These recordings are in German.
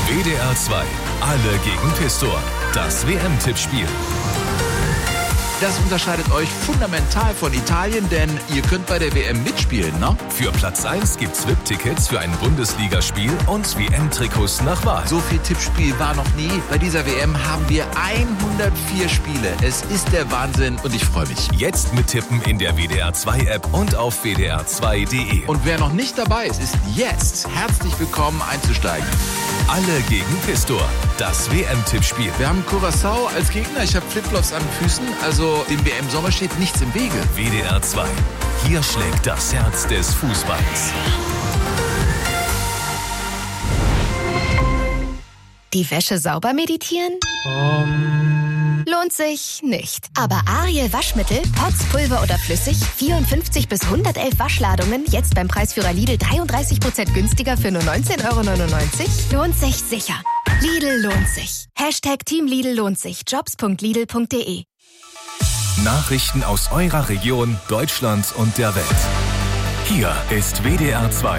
WDR 2. Alle gegen Pistor. Das WM-Tippspiel. Das unterscheidet euch fundamental von Italien, denn ihr könnt bei der WM mitspielen, ne? Für Platz 1 gibt's VIP-Tickets für ein Bundesligaspiel und WM-Trikots nach Wahl. So viel Tippspiel war noch nie. Bei dieser WM haben wir 104 Spiele. Es ist der Wahnsinn und ich freue mich. Jetzt mittippen in der WDR 2 App und auf wdr2.de. Und wer noch nicht dabei ist, ist jetzt herzlich willkommen einzusteigen. Alle gegen Pistor. Das WM-Tippspiel. Wir haben Curaçao als Gegner. Ich habe Flipflops an den Füßen. Also dem WM-Sommer steht nichts im Wege. WDR 2. Hier schlägt das Herz des Fußballs. Die Wäsche sauber meditieren? Lohnt sich nicht. Aber Ariel Waschmittel, Pots, Pulver oder flüssig, 54 bis 111 Waschladungen, jetzt beim Preisführer Lidl 33% günstiger für nur 19,99 €? Lohnt sich sicher. Lidl lohnt sich. #Team Lidl lohnt sich. Jobs.lidl.de. Nachrichten aus eurer Region, Deutschland und der Welt. Hier ist WDR 2.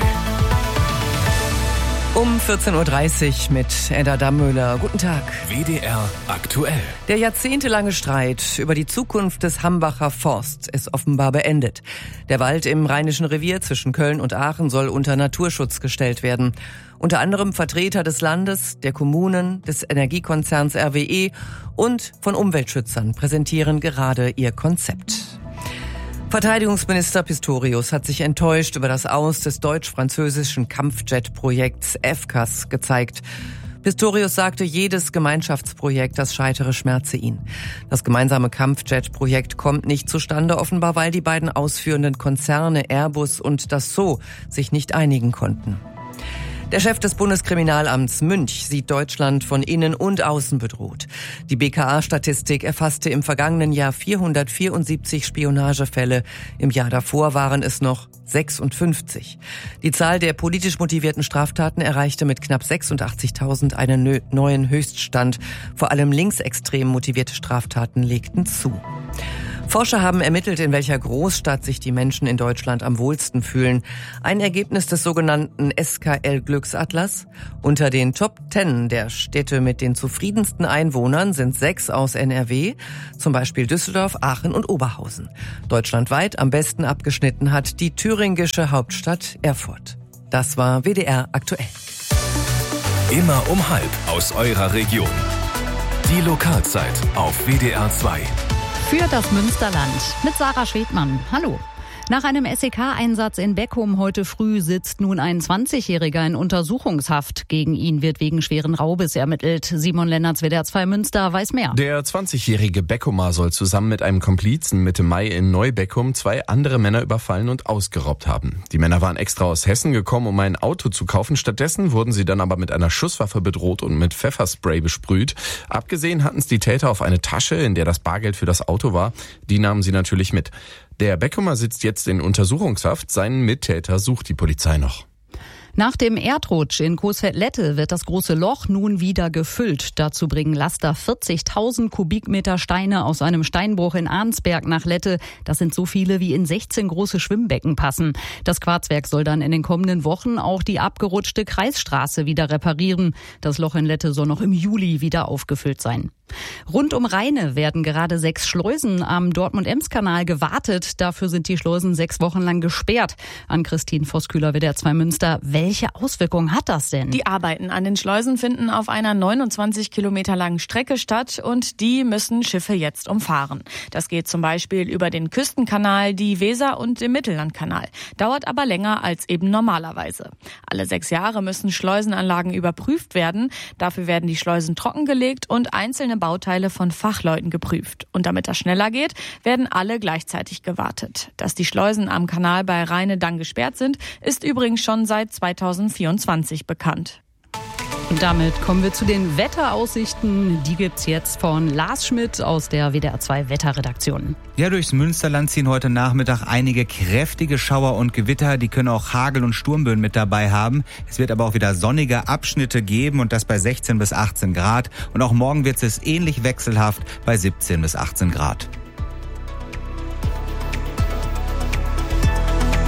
Um 14.30 Uhr mit Edda Dammöhler. Guten Tag. WDR aktuell. Der jahrzehntelange Streit über die Zukunft des Hambacher Forsts ist offenbar beendet. Der Wald im Rheinischen Revier zwischen Köln und Aachen soll unter Naturschutz gestellt werden. Unter anderem Vertreter des Landes, der Kommunen, des Energiekonzerns RWE und von Umweltschützern präsentieren gerade ihr Konzept. Verteidigungsminister Pistorius hat sich enttäuscht über das Aus des deutsch-französischen Kampfjet-Projekts FCAS gezeigt. Pistorius sagte, jedes Gemeinschaftsprojekt, das scheitere, schmerze ihn. Das gemeinsame Kampfjet-Projekt kommt nicht zustande, offenbar weil die beiden ausführenden Konzerne Airbus und Dassault sich nicht einigen konnten. Der Chef des Bundeskriminalamts Münch sieht Deutschland von innen und außen bedroht. Die BKA-Statistik erfasste im vergangenen Jahr 474 Spionagefälle. Im Jahr davor waren es noch 56. Die Zahl der politisch motivierten Straftaten erreichte mit knapp 86.000 einen neuen Höchststand. Vor allem linksextrem motivierte Straftaten legten zu. Forscher haben ermittelt, in welcher Großstadt sich die Menschen in Deutschland am wohlsten fühlen. Ein Ergebnis des sogenannten SKL-Glücksatlas. Unter den Top 10 der Städte mit den zufriedensten Einwohnern sind 6 aus NRW, zum Beispiel Düsseldorf, Aachen und Oberhausen. Deutschlandweit am besten abgeschnitten hat die thüringische Hauptstadt Erfurt. Das war WDR aktuell. Immer um 12:30 aus eurer Region. Die Lokalzeit auf WDR 2. Für das Münsterland mit Sarah Schwedmann. Hallo. Nach einem SEK-Einsatz in Beckum heute früh sitzt nun ein 20-Jähriger in Untersuchungshaft. Gegen ihn wird wegen schweren Raubes ermittelt. Simon Lennertz, WDR 2 Münster, weiß mehr. Der 20-jährige Beckumer soll zusammen mit einem Komplizen Mitte Mai in Neubeckum 2 andere Männer überfallen und ausgeraubt haben. Die Männer waren extra aus Hessen gekommen, um ein Auto zu kaufen. Stattdessen wurden sie dann aber mit einer Schusswaffe bedroht und mit Pfefferspray besprüht. Abgesehen hatten es die Täter auf eine Tasche, in der das Bargeld für das Auto war. Die nahmen sie natürlich mit. Der Beckumer sitzt jetzt in Untersuchungshaft. Seinen Mittäter sucht die Polizei noch. Nach dem Erdrutsch in Coesfeld-Lette wird das große Loch nun wieder gefüllt. Dazu bringen Laster 40.000 Kubikmeter Steine aus einem Steinbruch in Arnsberg nach Lette. Das sind so viele, wie in 16 große Schwimmbecken passen. Das Quarzwerk soll dann in den kommenden Wochen auch die abgerutschte Kreisstraße wieder reparieren. Das Loch in Lette soll noch im Juli wieder aufgefüllt sein. Rund um Rheine werden gerade 6 Schleusen am Dortmund-Ems-Kanal gewartet. Dafür sind die Schleusen 6 Wochen lang gesperrt. An Christine Vosskühler, WDR 2 Münster. Welche Auswirkungen hat das denn? Die Arbeiten an den Schleusen finden auf einer 29 Kilometer langen Strecke statt und die müssen Schiffe jetzt umfahren. Das geht zum Beispiel über den Küstenkanal, die Weser und den Mittellandkanal. Dauert aber länger als eben normalerweise. Alle 6 Jahre müssen Schleusenanlagen überprüft werden. Dafür werden die Schleusen trockengelegt und einzelne Bauteile von Fachleuten geprüft. Und damit das schneller geht, werden alle gleichzeitig gewartet. Dass die Schleusen am Kanal bei Rheine dann gesperrt sind, ist übrigens schon seit 2024 bekannt. Und damit kommen wir zu den Wetteraussichten. Die gibt's jetzt von Lars Schmidt aus der WDR 2 Wetterredaktion. Ja, durchs Münsterland ziehen heute Nachmittag einige kräftige Schauer und Gewitter. Die können auch Hagel- und Sturmböen mit dabei haben. Es wird aber auch wieder sonnige Abschnitte geben und das bei 16 bis 18 Grad. Und auch morgen wird es ähnlich wechselhaft bei 17 bis 18 Grad.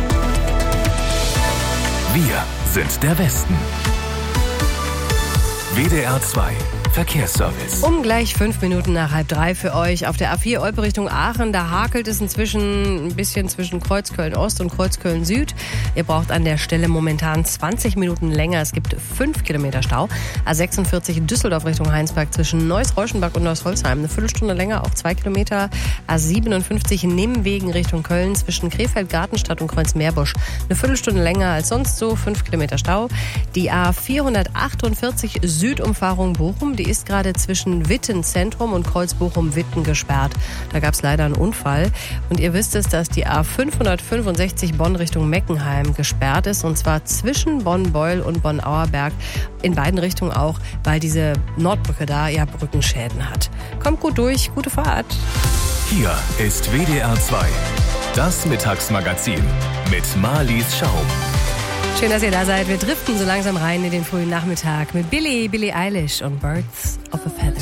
Wir sind der Westen. WDR 2 Verkehrsservice. Um gleich 5 Minuten nach 2:30 für euch auf der A4 Olpe Richtung Aachen. Da hakelt es inzwischen ein bisschen zwischen Kreuzköln Ost und Kreuzköln Süd. Ihr braucht an der Stelle momentan 20 Minuten länger. Es gibt 5 Kilometer Stau. A46 Düsseldorf Richtung Heinsberg zwischen Neuss-Reuschenbach und Neuss-Holzheim. Eine Viertelstunde länger, auch 2 Kilometer. A57 Nimwegen Richtung Köln zwischen Krefeld-Gartenstadt und Kreuz-Meerbusch. Eine Viertelstunde länger als sonst so, 5 Kilometer Stau. Die A448 Südumfahrung Bochum, die ist gerade zwischen Witten Zentrum und Kreuz-Bochum-Witten gesperrt. Da gab es leider einen Unfall. Und ihr wisst es, dass die A565 Bonn Richtung Meckenheim gesperrt ist. Und zwar zwischen Bonn-Beul und Bonn-Auerberg. In beiden Richtungen auch, weil diese Nordbrücke da ja Brückenschäden hat. Kommt gut durch, gute Fahrt. Hier ist WDR 2, das Mittagsmagazin mit Marlies Schaum. Schön, dass ihr da seid. Wir driften so langsam rein in den frühen Nachmittag mit Billie Eilish und Birds of a Feather.